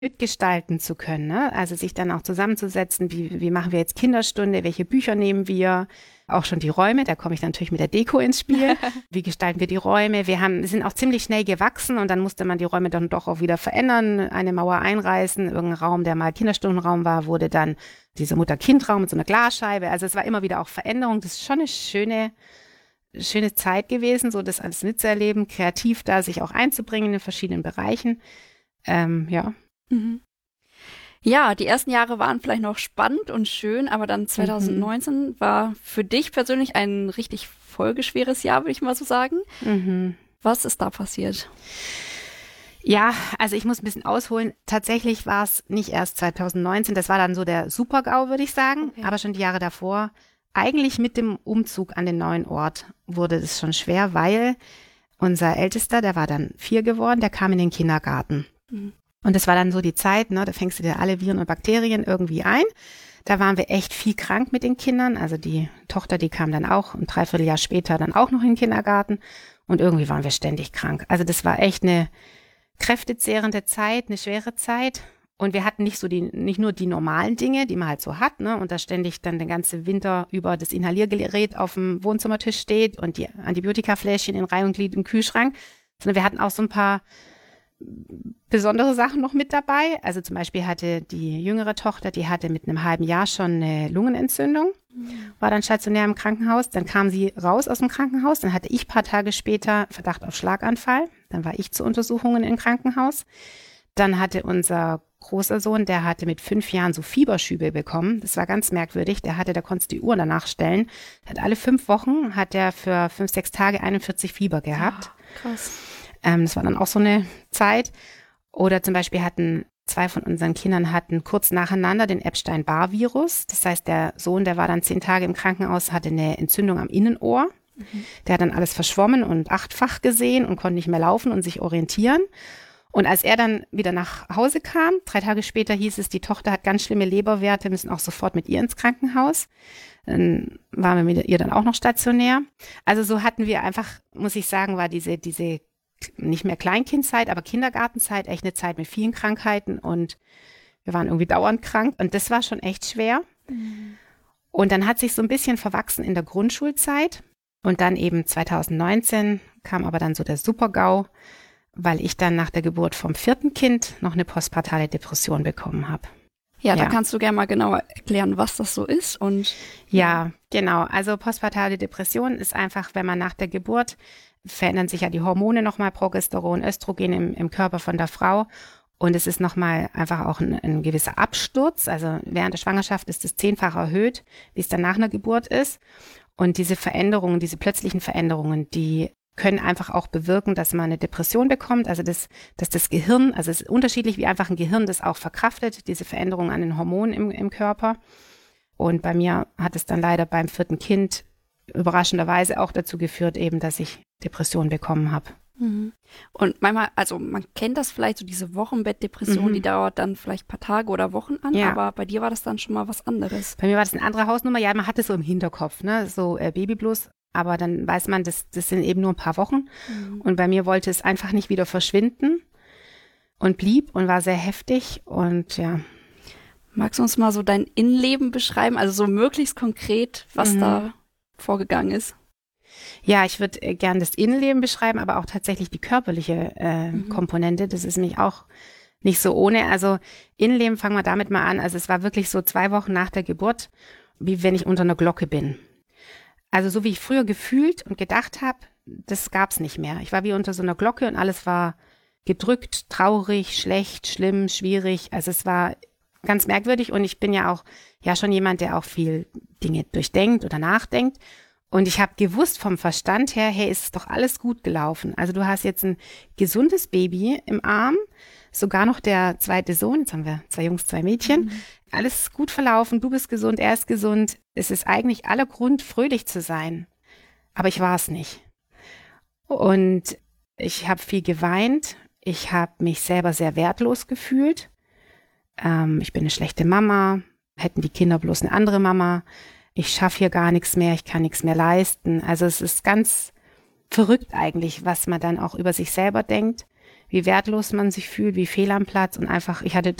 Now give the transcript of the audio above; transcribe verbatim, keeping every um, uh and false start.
mitgestalten zu können, ne? Also sich dann auch zusammenzusetzen, wie, wie machen wir jetzt Kinderstunde, welche Bücher nehmen wir, auch schon die Räume, da komme ich dann natürlich mit der Deko ins Spiel. Wie gestalten wir die Räume? Wir haben, sind auch ziemlich schnell gewachsen und dann musste man die Räume dann doch auch wieder verändern, eine Mauer einreißen, irgendein Raum, der mal Kinderstundenraum war, wurde dann dieser Mutter-Kind-Raum mit so einer Glasscheibe. Also es war immer wieder auch Veränderung. Das ist schon eine schöne, schöne Zeit gewesen, so das alles mitzuerleben, kreativ da sich auch einzubringen in den verschiedenen Bereichen. Ähm, ja. Mhm. Ja, die ersten Jahre waren vielleicht noch spannend und schön, aber dann zwanzig neunzehn mhm. war für dich persönlich ein richtig folgeschweres Jahr, würde ich mal so sagen. Mhm. Was ist da passiert? Ja, also ich muss ein bisschen ausholen. Tatsächlich war es nicht erst zwanzig neunzehn, das war dann so der Super-GAU, würde ich sagen, okay. Aber schon die Jahre davor. Eigentlich mit dem Umzug an den neuen Ort wurde es schon schwer, weil unser Ältester, der war dann vier geworden, der kam in den Kindergarten. Mhm. Und das war dann so die Zeit, ne, da fängst du dir alle Viren und Bakterien irgendwie ein. Da waren wir echt viel krank mit den Kindern. Also die Tochter, die kam dann auch ein Dreivierteljahr später dann auch noch in den Kindergarten. Und irgendwie waren wir ständig krank. Also das war echt eine kräftezehrende Zeit, eine schwere Zeit. Und wir hatten nicht so die, nicht nur die normalen Dinge, die man halt so hat, ne, und da ständig dann den ganzen Winter über das Inhaliergerät auf dem Wohnzimmertisch steht und die Antibiotikafläschchen in Reihe und Glied im Kühlschrank, sondern wir hatten auch so ein paar besondere Sachen noch mit dabei. Also zum Beispiel hatte die jüngere Tochter, die hatte mit einem halben Jahr schon eine Lungenentzündung, war dann stationär im Krankenhaus. Dann kam sie raus aus dem Krankenhaus. Dann hatte ich ein paar Tage später Verdacht auf Schlaganfall. Dann war ich zu Untersuchungen im Krankenhaus. Dann hatte unser großer Sohn, der hatte mit fünf Jahren so Fieberschübe bekommen. Das war ganz merkwürdig. Der hatte, da konntest du die Uhr danach stellen. Hat alle fünf Wochen, hat er für fünf, sechs Tage einundvierzig Fieber gehabt. Oh, krass. Ähm, das war dann auch so eine Zeit. Oder zum Beispiel hatten zwei von unseren Kindern hatten kurz nacheinander den Epstein-Barr-Virus. Das heißt, der Sohn, der war dann zehn Tage im Krankenhaus, hatte eine Entzündung am Innenohr. Mhm. Der hat dann alles verschwommen und achtfach gesehen und konnte nicht mehr laufen und sich orientieren. Und als er dann wieder nach Hause kam, drei Tage später hieß es, die Tochter hat ganz schlimme Leberwerte, müssen auch sofort mit ihr ins Krankenhaus. Dann waren wir mit ihr dann auch noch stationär. Also so hatten wir einfach, muss ich sagen, war diese, diese nicht mehr Kleinkindzeit, aber Kindergartenzeit, echt eine Zeit mit vielen Krankheiten und wir waren irgendwie dauernd krank und das war schon echt schwer. Mhm. Und dann hat sich so ein bisschen verwachsen in der Grundschulzeit und dann eben zwanzig neunzehn kam aber dann so der Super-GAU, weil ich dann nach der Geburt vom vierten Kind noch eine postpartale Depression bekommen habe. Ja, da ja. kannst du gerne mal genauer erklären, was das so ist und ja, genau. Also postpartale Depression ist einfach, wenn man nach der Geburt verändern sich ja die Hormone nochmal, Progesteron, Östrogen im, im Körper von der Frau. Und es ist nochmal einfach auch ein, ein gewisser Absturz. Also während der Schwangerschaft ist es zehnfach erhöht, wie es dann nach einer Geburt ist. Und diese Veränderungen, diese plötzlichen Veränderungen, die können einfach auch bewirken, dass man eine Depression bekommt. Also das, dass das Gehirn, also es ist unterschiedlich, wie einfach ein Gehirn das auch verkraftet, diese Veränderungen an den Hormonen im, im Körper. Und bei mir hat es dann leider beim vierten Kind überraschenderweise auch dazu geführt, eben, dass ich Depressionen bekommen habe. Mhm. Und manchmal, also man kennt das vielleicht, so diese Wochenbettdepression, mhm. die dauert dann vielleicht ein paar Tage oder Wochen an, ja. aber bei dir war das dann schon mal was anderes. Bei mir war das eine andere Hausnummer, ja, man hat es so im Hinterkopf, ne, so äh, Babyblues, aber dann weiß man, das, das sind eben nur ein paar Wochen mhm. und bei mir wollte es einfach nicht wieder verschwinden und blieb und war sehr heftig und ja. Magst du uns mal so dein Innenleben beschreiben, also so möglichst konkret, was mhm. da vorgegangen ist? Ja, ich würde äh, gern das Innenleben beschreiben, aber auch tatsächlich die körperliche äh, mhm. Komponente. Das ist nämlich auch nicht so ohne. Also Innenleben, fangen wir damit mal an. Also es war wirklich so zwei Wochen nach der Geburt, wie wenn ich unter einer Glocke bin. Also so wie ich früher gefühlt und gedacht habe, das gab's nicht mehr. Ich war wie unter so einer Glocke und alles war gedrückt, traurig, schlecht, schlimm, schwierig. Also es war ganz merkwürdig und ich bin ja auch ja schon jemand, der auch viel Dinge durchdenkt oder nachdenkt. Und ich habe gewusst vom Verstand her, hey, ist doch alles gut gelaufen. Also du hast jetzt ein gesundes Baby im Arm, sogar noch der zweite Sohn, jetzt haben wir zwei Jungs, zwei Mädchen. Mhm. Alles ist gut verlaufen, du bist gesund, er ist gesund. Es ist eigentlich aller Grund, fröhlich zu sein. Aber ich war es nicht. Und ich habe viel geweint. Ich habe mich selber sehr wertlos gefühlt. Ähm, ich bin eine schlechte Mama. Hätten die Kinder bloß eine andere Mama. Ich schaffe hier gar nichts mehr, ich kann nichts mehr leisten. Also es ist ganz verrückt eigentlich, was man dann auch über sich selber denkt, wie wertlos man sich fühlt, wie fehl am Platz und einfach, ich hatte